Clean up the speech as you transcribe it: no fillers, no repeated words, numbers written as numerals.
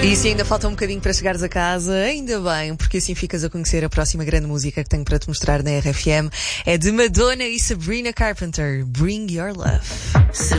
E se ainda falta um bocadinho para chegares a casa, ainda bem, porque assim ficas a conhecer a próxima grande música que tenho para te mostrar na RFM. É de Madonna e Sabrina Carpenter. Bring Your Love.